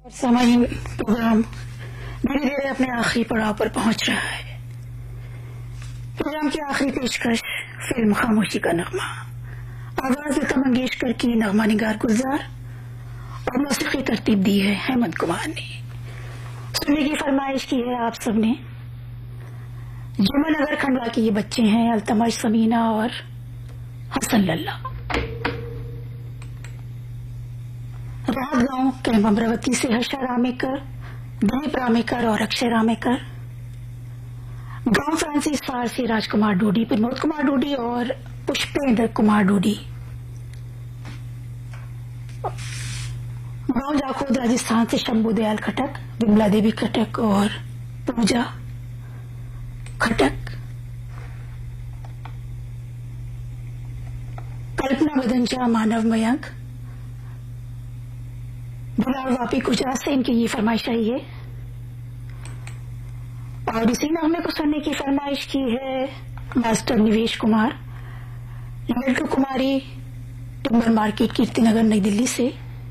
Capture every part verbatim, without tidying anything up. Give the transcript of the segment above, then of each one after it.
सामान्य प्रोग्राम धीरे धीरे अपने आखिरी पड़ाव पर पहुंच रहा है। प्रोग्राम की आखिरी पेशकश फिल्म खामोशी का नगमा, आवाज लता मंगेशकर की, नगमा निगार गुलजार और मौसीकी तरतीब दी है हेमंत कुमार ने। सुनने की फरमाइश की है आप सबने। जुम्मन नगर खंडवा के ये बच्चे हैं अल्तमश, समीना और हसन लल्ला। राहत गांव कैंप अमरावती से हर्षा रामेकर, दिलीप रामेकर और अक्षय रामेकर। गांव फ्रांसिस फार से राजकुमार डोडी, प्रमोद कुमार डोडी और पुष्पेंद्र कुमार डोडी। गांव जाखोद राजस्थान से शंभू दयाल खटक, विमला देवी खटक और पूजा खटक। कल्पना बदंजा, मानव मयंक, बिलाल वापी गुजरात से इनकी ये फरमाइश आई है। और इसी नगमे को सुनने की फरमाइश की है मास्टर निवेश कुमार, लड़कू कुमारी, टिम्बर मार्केट, कीर्तिनगर, नई दिल्ली से।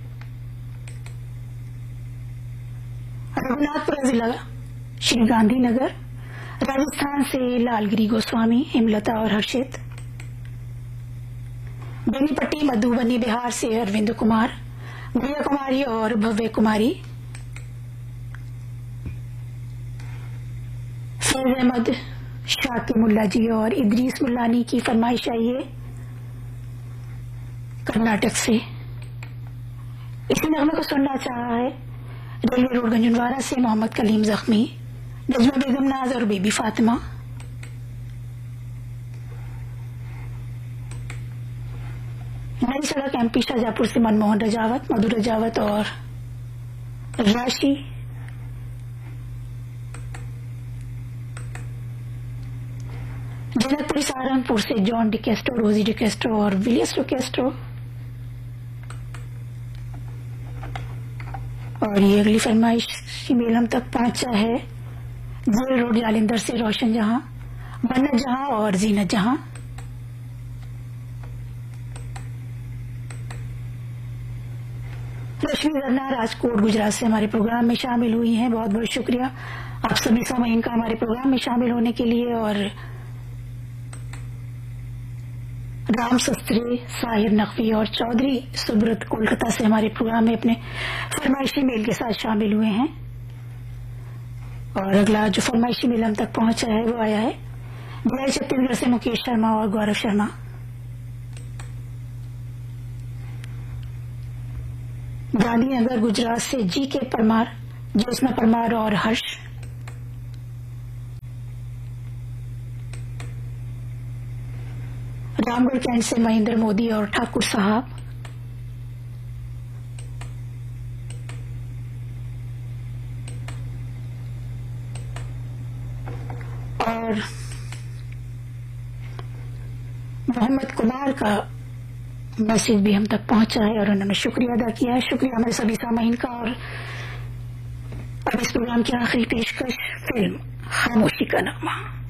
रघुनाथपुरा जिला, श्री गांधीनगर, राजस्थान से लालगिरी गोस्वामी, हेमलता और हर्षित। बेनीपट्टी, मधुबनी, बिहार से अरविंद कुमार, प्रिया कुमारी और भव्य कुमारी। फैज अहमद, शाकिर मुल्ला जी और इद्रीस मुल्लानी की फरमाइश आई है कर्नाटक से। इसी नगमे को सुनना चाहा है रेलवे रोड गंजनवारा से मोहम्मद कलीम जख्मी, नजमा बेगम नाज और बेबी फातिमा। नई सड़क एमपी शाहजहापुर से मनमोहन रजावत, मधु रजावत और राशि। जनकपुरी सहारनपुर से जॉन डिकेस्ट्रो, रोजी डिकेस्ट्रो और विलियस डिकेस्ट्रो। और ये अगली फरमाइश ईमेल हम तक पहुंचा है जेल रोड जालिंदर से रोशन जहां, मन्नत जहां और जीनत जहां। लक्ष्मी रन्ना राजकोट गुजरात से हमारे प्रोग्राम में शामिल हुई हैं। बहुत बहुत शुक्रिया आप सभी सामाइन का हमारे प्रोग्राम में शामिल होने के लिए। और राम शस्त्री, साहिर नकवी और चौधरी सुब्रत कोलकाता से हमारे प्रोग्राम में अपने फरमाइशी मेल के साथ शामिल हुए हैं। और अगला जो फरमाइशी मेल हम तक पहुंचा है वो आया है बिहार छत्तीसगढ़ से मुकेश शर्मा और गौरव शर्मा। गांधीनगर गुजरात से जी के परमार, ज्योत्सना परमार और हर्ष। रामगढ़ कैंट से महेंद्र मोदी और ठाकुर साहब। और मोहम्मद कुमार का मैसेज भी हम तक पहुंचा है और उन्होंने शुक्रिया अदा किया है। शुक्रिया हमारे सभी सामाइन का। और अब इस प्रोग्राम की आखिरी पेशकश फिल्म खामोशी का नगमा।